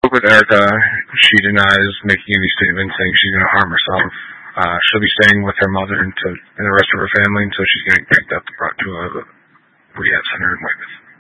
With Erica, she denies making any statements saying she's going to harm herself. She'll be staying with her mother and the rest of her family until she's getting picked up and brought to a rehab center in Weymouth.